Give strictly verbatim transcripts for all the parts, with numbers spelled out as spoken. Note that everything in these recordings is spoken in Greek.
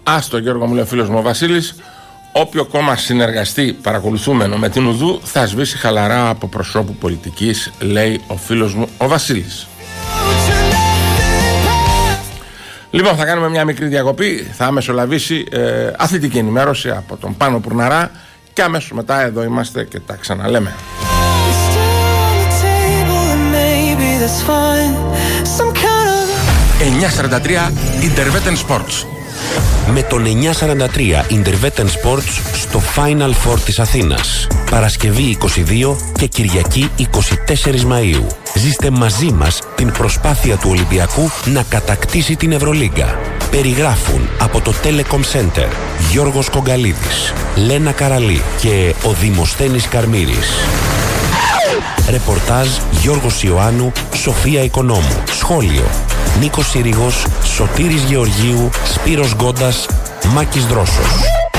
Άστο Γιώργο, μου λέει ο φίλος μου ο Βασίλης, όποιο κόμμα συνεργαστεί παρακολουθούμενο με την Ουδού θα σβήσει χαλαρά από προσώπου πολιτικής, λέει ο φίλος μου ο Βασίλης. Λοιπόν, θα κάνουμε μια μικρή διακοπή, θα μεσολαβήσει ε, αθλητική ενημέρωση από τον Πάνο Πουρναρά και αμέσως μετά εδώ είμαστε και τα ξαναλέμε. εννιακόσια σαράντα τρία Intervetten Sports. Με τον εννιακόσια σαράντα τρία Intervetten Sports στο Final Four της Αθήνας. Παρασκευή είκοσι δύο και Κυριακή είκοσι τέσσερις Μαΐου. Ζήστε μαζί μας την προσπάθεια του Ολυμπιακού να κατακτήσει την Ευρωλίγκα. Περιγράφουν από το Telecom Center Γιώργος Κογκαλίδης, Λένα Καραλή και ο Δημοσθένης Καρμύρης. Ρεπορτάζ Γιώργος Ιωάννου, Σοφία Οικονόμου. Σχόλιο Νίκος Συρίγος, Σωτήρης Γεωργίου, Σπύρος Γκόντας, Μάκης Δρόσος.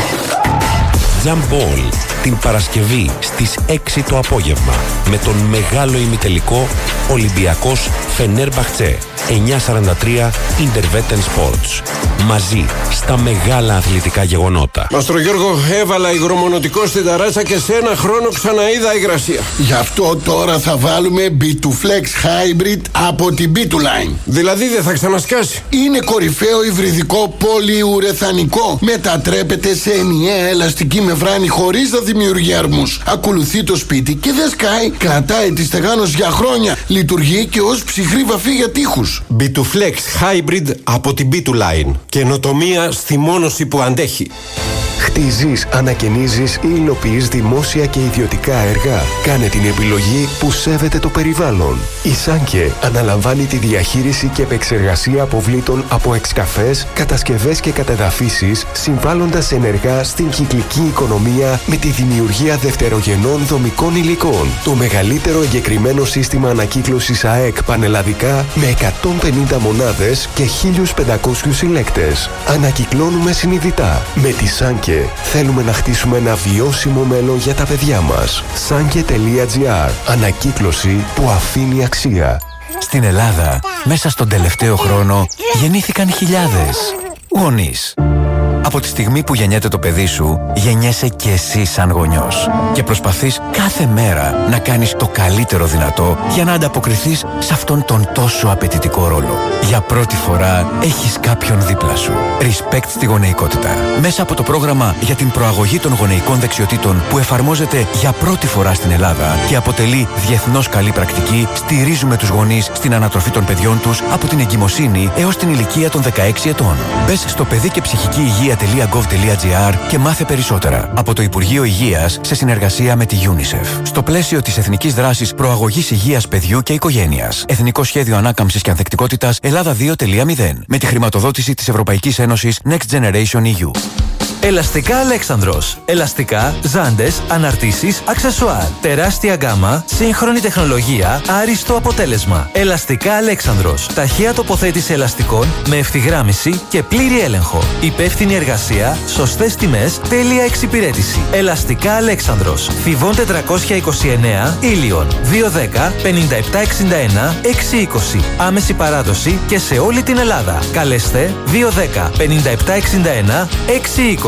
Jump Ball την Παρασκευή στις έξι το απόγευμα με τον μεγάλο ημιτελικό Ολυμπιακός Φενέρμπαχτσε. εννιακόσια σαράντα τρία Intervetten Sports. Μαζί στα μεγάλα αθλητικά γεγονότα. Μαστρο Γιώργο, έβαλα υγρομονωτικό στην ταράτσα και σε ένα χρόνο ξαναείδα υγρασία. Γι' αυτό τώρα θα βάλουμε μπι τού Flex Hybrid από την μπι τού Line. Δηλαδή δεν θα ξανασκάσει. Είναι κορυφαίο υβριδικό πολυουρεθανικό. Μετατρέπεται σε ενιαία ελαστική μεμβράνη χωρίς να δημιουργεί αρμούς. Ακολουθεί το σπίτι και δεν σκάει. Κρατάει τη στεγάνωση για χρόνια. Λειτουργεί και ως ψυχρή βαφή για τοίχους. μπι τού Flex Hybrid από την μπι τού Line. Καινοτομία στη μόνωση που αντέχει. Χτίζεις, ανακαινίζεις ή υλοποιείς δημόσια και ιδιωτικά έργα. Κάνε την επιλογή που σέβεται το περιβάλλον. Η Σάνκε αναλαμβάνει τη διαχείριση και επεξεργασία αποβλήτων από εξκαφές, κατασκευές και κατεδαφίσεις, συμβάλλοντας ενεργά στην κυκλική οικονομία με τη δημιουργία δευτερογενών δομικών υλικών. Το μεγαλύτερο εγκεκριμένο σύστημα ανακύκλωσης ΑΕΚ πανελλαδικά με εκατόν πενήντα μονάδες και χίλιους πεντακόσιους συλλέκτες. Ανακυκλώνουμε συνειδητά. Με τη Σάνκε θέλουμε να χτίσουμε ένα βιώσιμο μέλλον για τα παιδιά μας. Sanke τελεία τζι άρ. Ανακύκλωση που αφήνει αξία. Στην Ελλάδα, μέσα στον τελευταίο χρόνο, γεννήθηκαν χιλιάδες γονείς. Από τη στιγμή που γεννιέται το παιδί σου, γεννιέσαι και εσύ σαν γονιός. Και προσπαθείς κάθε μέρα να κάνεις το καλύτερο δυνατό για να ανταποκριθείς σε αυτόν τον τόσο απαιτητικό ρόλο. Για πρώτη φορά έχεις κάποιον δίπλα σου. Respect στη γονεϊκότητα. Μέσα από το πρόγραμμα για την προαγωγή των γονεϊκών δεξιοτήτων που εφαρμόζεται για πρώτη φορά στην Ελλάδα και αποτελεί διεθνώς καλή πρακτική, στηρίζουμε τους γονείς στην ανατροφή των παιδιών τους από την εγκυμοσύνη έως την ηλικία των δεκαέξι ετών. Μπες στο παιδί και ψυχική υγεία τελεία γκοβ τελεία τζι άρ και μάθε περισσότερα από το Υπουργείο Υγείας σε συνεργασία με τη UNICEF. Στο πλαίσιο της Εθνικής Δράσης Προαγωγής Υγείας Παιδιού και Οικογένειας. Εθνικό Σχέδιο Ανάκαμψης και Ανθεκτικότητας Ελλάδα δύο τελεία μηδέν. Με τη χρηματοδότηση της Ευρωπαϊκής Ένωσης Next Generation ι γιου. Ελαστικά Αλέξανδρος. Ελαστικά, ζάντες, αναρτήσεις, αξεσουάρ. Τεράστια γκάμα, σύγχρονη τεχνολογία, άριστο αποτέλεσμα. Ελαστικά Αλέξανδρος. Ταχεία τοποθέτηση ελαστικών με ευθυγράμμιση και πλήρη έλεγχο. Υπεύθυνη εργασία, σωστές τιμές, τέλεια εξυπηρέτηση. Ελαστικά Αλέξανδρος. Θηβών τετρακόσια είκοσι εννέα, Ήλιον. δύο ένα μηδέν πέντε επτά εξήντα ένα έξι είκοσι. Άμεση παράδοση και σε όλη την Ελλάδα. Καλέστε δύο ένα μηδέν πέντε επτά εξήντα ένα έξι είκοσι.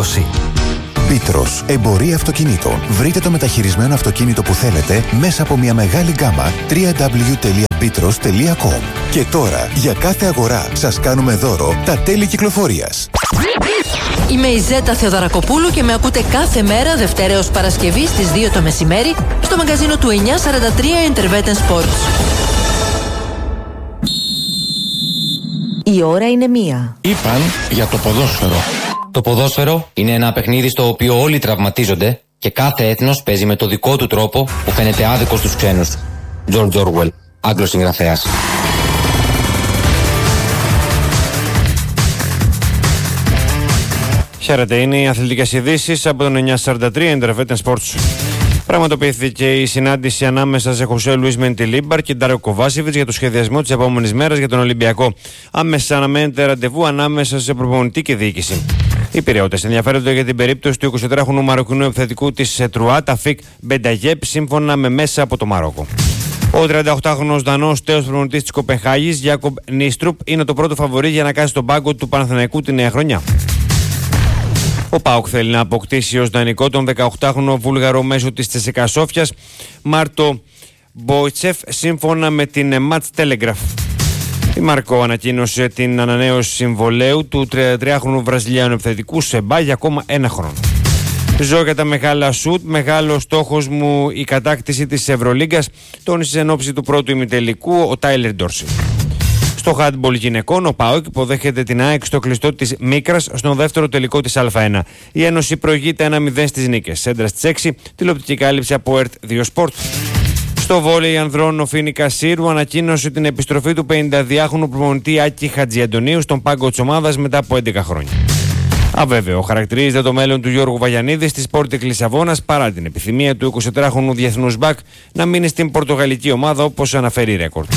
Πίτρος, εμπορία αυτοκινήτων. Βρείτε το μεταχειρισμένο αυτοκίνητο που θέλετε μέσα από μια μεγάλη γκάμα double-u double-u double-u τελεία πίτρος τελεία κομ. Και τώρα, για κάθε αγορά, σας κάνουμε δώρο τα τέλη κυκλοφορίας. Είμαι η Ζέτα Θεοδωρακοπούλου και με ακούτε κάθε μέρα Δευτέρα έως Παρασκευή στις δύο το μεσημέρι στο μαγκαζίνο του εννιακόσια σαράντα τρία Intervetten Sports. Η ώρα είναι μία. Είπαν για το ποδόσφαιρο. Το ποδόσφαιρο είναι ένα παιχνίδι στο οποίο όλοι τραυματίζονται και κάθε έθνος παίζει με το δικό του τρόπο που φαίνεται άδικο στους ξένους. George Orwell, Άγγλος συγγραφέας. Χαίρετε, είναι οι αθλητικές ειδήσεις από τον εννιακόσια σαράντα τρία Intervetten Sports. Πραγματοποιήθηκε η συνάντηση ανάμεσα σε Χωσέ Λουίς Μεντιλίμπαρ και Ντάριο Κοβάσεβιτς για το σχεδιασμό της επόμενης μέρας για τον Ολυμπιακό. Άμεσα αναμένεται ραντεβού ανάμεσα σε προπονητή και διοίκηση. Οι Πειραιώτες ενδιαφέρονται για την περίπτωση του εικοσιτετράχρονου Μαροκινού επιθετικού της Τρουά, Ταφίκ Μπενταγέπ, σύμφωνα με μέσα από το Μαρόκο. Ο τριανταοκτάχρονος Δανός τέος προπονητής της Κοπενχάγης, Γιάκομπ Νίστρουπ, είναι το πρώτο φαβορί για να κάσει τον πάγκο του Παναθηναϊκού τη νέα χρονιά. Ο ΠΑΟΚ θέλει να αποκτήσει ως δανεικό τον δεκαοκτάχρονο Βούλγαρο μέσω της τσέσικα Σόφιας Μάρτο Μπόιτσεφ, σύμφωνα με την Match Telegraph. Η Μάρκο ανακοίνωσε την ανανέωση συμβολαίου του τριαντατριάχρονου Βραζιλιάνου επιθετικού σε μπά για ακόμα ένα χρόνο. Ζω για τα μεγάλα σουτ, μεγάλο στόχος μου η κατάκτηση της Ευρωλίγκας, τόνισε εν ώψη του πρώτου ημιτελικού ο Τάιλερ Ντόρση. Στο χάντμπολ γυναικών, ο ΠΑΟΚ υποδέχεται την ΑΕΚ στο κλειστό της Μίκρας στον δεύτερο τελικό της Α1. Η Ένωση προηγείται ένα μηδέν στις νίκες. Σέντρα στις έξι, τηλεοπτική κάλυψη από ΕΡΤ δύο Sport. Στο βόλεϊ ανδρών, ο Φίνικα Σύρου ανακοίνωσε την επιστροφή του πενηνταδυάχρονου προπονητή Άκη Χατζιαντονίου στον πάγκο της ομάδας μετά από έντεκα χρόνια. Αβέβαιο χαρακτηρίζεται το μέλλον του Γιώργου Βαγιανίδη στη Sporting Λισαβόνας παρά την επιθυμία του εικοσιτετράχρονου διεθνούς μπακ να μείνει στην πορτογαλική ομάδα, όπως αναφέρει η Ρέκορντ.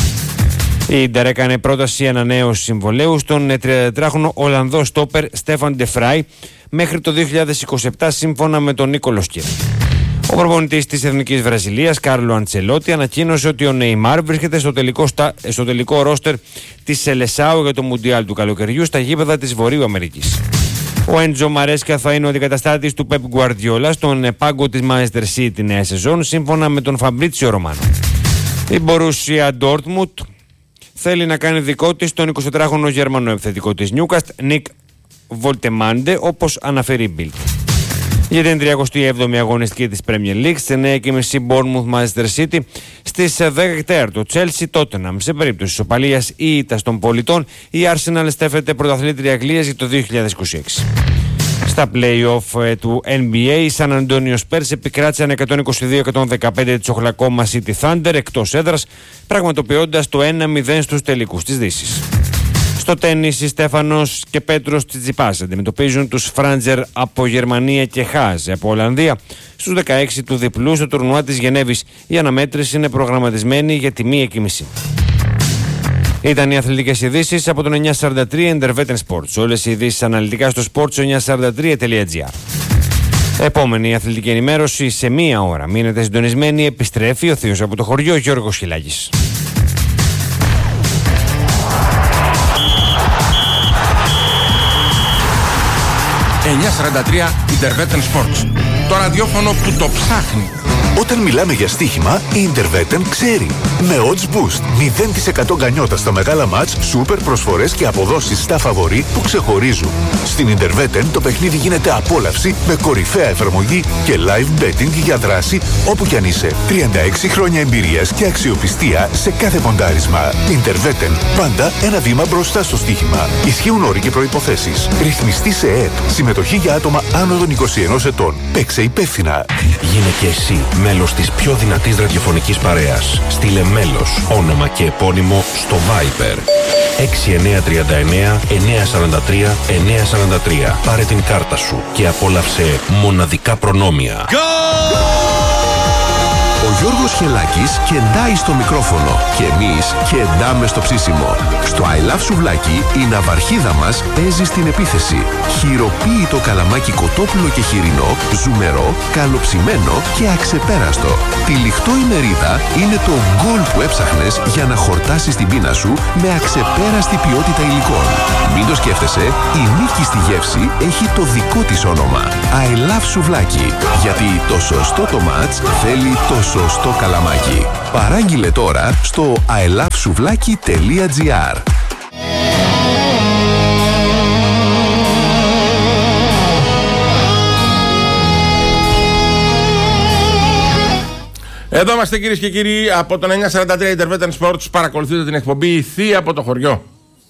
Η Ίντερ έκανε πρόταση ανανέωση συμβολαίου στον τριαντατετράχρονο Ολλανδό στόπερ Στέφαν Ντεφράι μέχρι το δύο χιλιάδες είκοσι επτά, σύμφωνα με τον Νίκολο Σκύρα. Ο προπονητής της Εθνικής Βραζιλίας, Κάρλο Αντσελότη, ανακοίνωσε ότι ο Νεϊμάρ βρίσκεται στο τελικό, στα, στο τελικό ρόστερ της Σελεσάου για το Μουντιάλ του καλοκαιριού στα γήπεδα της Βορείου Αμερικής. Ο Έντζο Μαρέσκα θα είναι ο αντικαταστάτης του Πεπ Γκουαρδιόλα στον πάγκο της Manchester City τη νέα σεζόν, σύμφωνα με τον Φαμπρίτσιο Ρωμάνο. Η Μπορούσια Ντόρτμουντ θέλει να κάνει δικό της τον εικοσιτετράχρονο Γερμανό επιθετικό της Νιούκαστ, Νικ Βολτεμάντε, όπως αναφέρει η Bild. Για την τριακοστή έβδομη αγωνιστική της Premier League, στις εννιά και μισή Bournemouth Manchester City, στις δέκα και τέσσερα το Chelsea Tottenham. Σε περίπτωση ισοπαλίας ή ήττας των πολιτών, η Arsenal στέφεται πρωταθλήτρια Αγγλίας για το δύο χιλιάδες είκοσι έξι. Στα play-off ε, του N B A, οι San Antonio Spurs επικράτησαν εκατόν είκοσι δύο εκατόν δεκαπέντε της Oklahoma City Thunder εκτός έδρας, πραγματοποιώντας το ένα μηδέν στους τελικούς της Δύσης. Στο τένις, οι Στέφανος και Πέτρος Τσιτσιπάς αντιμετωπίζουν τους Φράντζερ από Γερμανία και Χάζ από Ολλανδία στους δεκαέξι του διπλού στο τουρνουά της Γενέβης. Η αναμέτρηση είναι προγραμματισμένη για τη μία και μισή. Ήταν οι αθλητικές ειδήσεις από τον εννιακόσια σαράντα τρία Intervetten Sports. Όλες οι ειδήσεις αναλυτικά στο sports εννιακόσια σαράντα τρία τελεία gr. Επόμενη αθλητική ενημέρωση σε μία ώρα. Μείνετε συντονισμένοι, επιστρέφει ο θείος από το χωριό Γιώργος Χιλάκης. εννιακόσια σαράντα τρία Intervetten Sports. Το ραδιόφωνο που το ψάχνει. Όταν μιλάμε για στοίχημα, η Intervetten ξέρει. Με Odds Boost, μηδέν τοις εκατό γκανιότα στα μεγάλα μάτς, σούπερ προσφορές και αποδόσεις στα φαβορί που ξεχωρίζουν. Στην Intervetten το παιχνίδι γίνεται απόλαυση με κορυφαία εφαρμογή και live betting για δράση όπου κι αν είσαι. τριάντα έξι χρόνια εμπειρίας και αξιοπιστία σε κάθε ποντάρισμα. Intervetten, πάντα ένα βήμα μπροστά στο στοίχημα. Ισχύουν όροι και προϋποθέσεις. Ρυθμιστή σε ΕΕΠ. Συμμετοχή για άτομα άνω των είκοσι ενός ετών. Παίξε υπεύθυνα. Γίνε και εσύ μέλος της πιο δυνατής ραδιοφωνικής παρέας. Στείλε μέλος, όνομα και επώνυμο στο Viber έξι εννιά τρία εννιά εννιά τέσσερα τρία εννιά τέσσερα τρία. Πάρε την κάρτα σου και απόλαυσε μοναδικά προνόμια. Ο Γιώργος Χελάκης κεντάει στο μικρόφωνο και εμείς κεντάμε στο ψήσιμο. Στο I Love Σουβλάκι η ναυαρχίδα μας παίζει στην επίθεση. Χειροποίητο καλαμάκι κοτόπουλο και χοιρινό, ζουμερό, καλοψημένο και αξεπέραστο. Τυλιχτό η μερίδα είναι το γκολ που έψαχνες για να χορτάσεις την πείνα σου με αξεπέραστη ποιότητα υλικών. Μην το σκέφτεσαι, η νίκη στη γεύση έχει το δικό της όνομα. I Love Σουβλάκι. Γιατί το σωστό το μάτς θέλει το σωστό καλαμάκι. Παράγγειλε τώρα στο άι λαβ σουβλάκι τελεία τζι άρ. Εδώ είμαστε κυρίες και κύριοι από τον εννιακόσια σαράντα τρία Intervetten Sports. Παρακολουθείτε την εκπομπή «Η Θεία από το χωριό».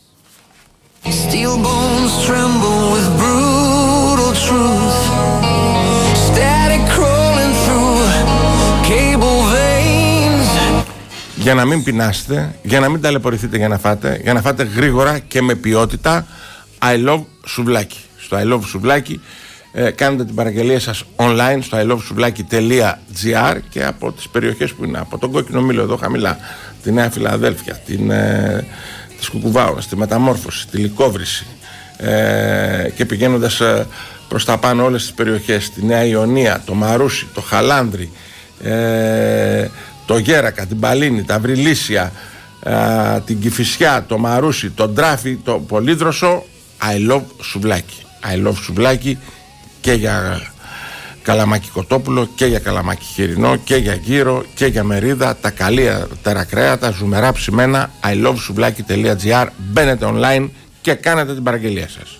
Για να μην πεινάσετε, για να μην ταλαιπωρηθείτε για να φάτε, για να φάτε γρήγορα και με ποιότητα, I love σουβλάκι. Στο I love σουβλάκι ε, κάνετε την παραγγελία σας online στο άι λαβ σουβλάκι τελεία τζι άρ και από τις περιοχές που είναι, από τον Κόκκινο Μήλο εδώ χαμηλά, τη Νέα Φιλαδέλφια, την, ε, τη Σκουκουβάουρα, τη Μεταμόρφωση, τη Λυκόβρηση ε, και πηγαίνοντας ε, προς τα πάνω όλες τις περιοχές, τη Νέα Ιωνία, το Μαρούσι, το Χαλάνδρι, ε, το Γέρακα, την Παλίνη, τα Βρυλίσια, α, την Κηφισιά, το Μαρούσι, τον Τράφι, το Πολύδροσο, I love σουβλάκι. I love σουβλάκι, και για καλαμάκι κοτόπουλο και για καλαμάκι χοιρινό και για γύρο και για μερίδα, τα καλύτερα κρέατα, ζουμερά ψημένα. I love souvlaki τελεία gr. Μπαίνετε online και κάνετε την παραγγελία σας.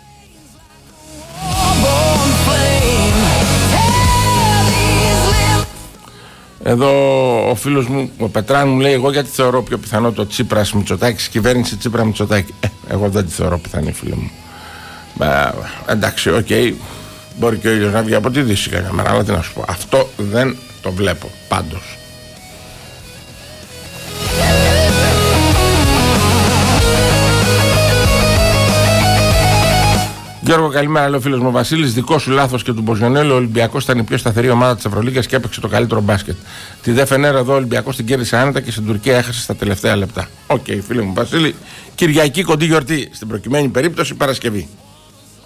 Εδώ ο φίλος μου, ο Πετράν, μου λέει: εγώ γιατί θεωρώ πιο πιθανό το Τσίπρας Μητσοτάκης, κυβέρνηση Τσίπρα Μητσοτάκη. Ε, εγώ δεν τη θεωρώ πιθανή, φίλε μου. Ε, εντάξει, οκ. Okay. Μπορεί και ο ήλιος να βγει από τη Δύση κανένα μέρα, αλλά τι να σου πω. Αυτό δεν το βλέπω πάντως. Γιώργο, καλημέρα, λέει ο φίλος μου Βασίλης. Δικό σου λάθος και του Μποζιονέλου. Ο Ολυμπιακός ήταν η πιο σταθερή ομάδα της Ευρωλίγκας και έπαιξε το καλύτερο μπάσκετ. Τη δε Φενέρα εδώ ο Ολυμπιακός την κέρδισε άνετα και στην Τουρκία έχασε στα τελευταία λεπτά. Οκ, okay, φίλε μου Βασίλη. Κυριακή κοντή γιορτή. Στην προκειμένη περίπτωση Παρασκευή.